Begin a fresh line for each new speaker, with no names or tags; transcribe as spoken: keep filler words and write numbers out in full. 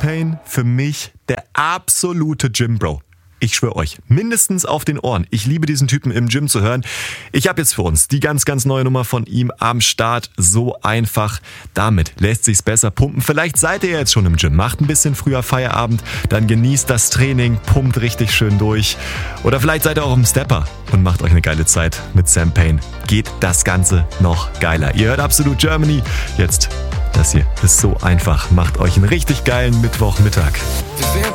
Payne für mich der absolute Gym-Bro. Ich schwöre euch, mindestens auf den Ohren. Ich liebe diesen Typen im Gym zu hören. Ich habe jetzt für uns die ganz, ganz neue Nummer von ihm am Start. So einfach. Damit lässt sich's besser pumpen. Vielleicht seid ihr jetzt schon im Gym. Macht ein bisschen früher Feierabend. Dann genießt das Training. Pumpt richtig schön durch. Oder vielleicht seid ihr auch im Stepper und macht euch eine geile Zeit mit Sam Payne. Geht das Ganze noch geiler. Ihr hört Absolut Germany. Jetzt, das hier ist so einfach. Macht euch einen richtig geilen Mittwochmittag.
Wir